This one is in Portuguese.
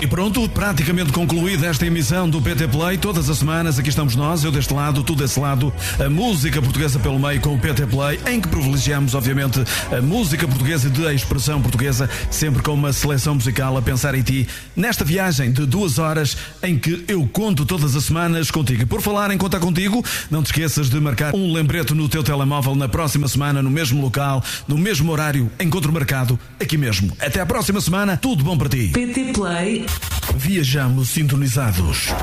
E pronto, praticamente concluída esta emissão do PT Play. Todas as semanas aqui estamos nós, eu deste lado, tu desse lado, a música portuguesa pelo meio com o PT Play, em que privilegiamos, obviamente, a música portuguesa de a expressão portuguesa, sempre com uma seleção musical a pensar em ti, nesta viagem de 2 horas em que eu conto todas as semanas contigo. E por falar em contar contigo, não te esqueças de marcar um lembrete no teu telemóvel na próxima semana, no mesmo local, no mesmo horário, encontro marcado, aqui mesmo. Até à próxima semana, tudo bom para ti. PT Play. Viajamos sintonizados.